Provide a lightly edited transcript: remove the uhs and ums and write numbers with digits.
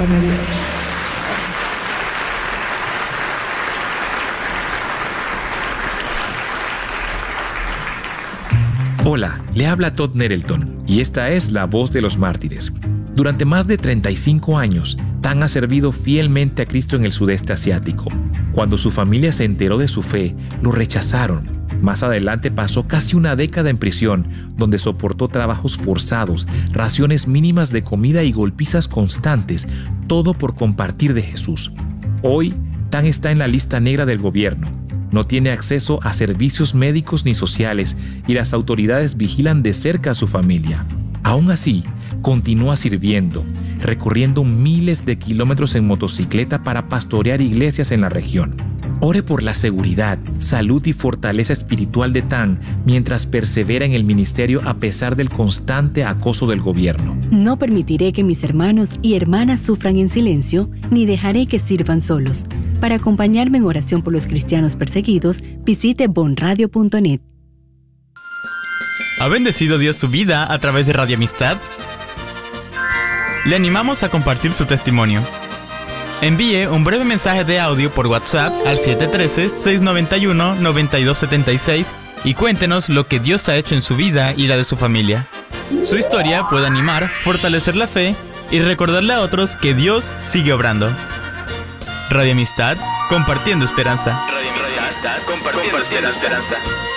Gloria a Dios. Hola, le habla Todd Nerelton y esta es La Voz de los Mártires. Durante más de 35 años, Tan ha servido fielmente a Cristo en el sudeste asiático. Cuando su familia se enteró de su fe, lo rechazaron. Más adelante pasó casi una década en prisión, donde soportó trabajos forzados, raciones mínimas de comida y golpizas constantes, todo por compartir de Jesús. Hoy, Tan está en la lista negra del gobierno. No tiene acceso a servicios médicos ni sociales y las autoridades vigilan de cerca a su familia. Aún así, continúa sirviendo, recorriendo miles de kilómetros en motocicleta para pastorear iglesias en la región. Ore por la seguridad, salud y fortaleza espiritual de Tan mientras persevera en el ministerio a pesar del constante acoso del gobierno. No permitiré que mis hermanos y hermanas sufran en silencio, ni dejaré que sirvan solos. Para acompañarme en oración por los cristianos perseguidos, visite bonradio.net. ¿Ha bendecido Dios su vida a través de Radio Amistad? Le animamos a compartir su testimonio. Envíe un breve mensaje de audio por WhatsApp al 713-691-9276 y cuéntenos lo que Dios ha hecho en su vida y la de su familia. Su historia puede animar, fortalecer la fe y recordarle a otros que Dios sigue obrando. Radio Amistad, compartiendo esperanza. Radio Amistad, compartiendo esperanza.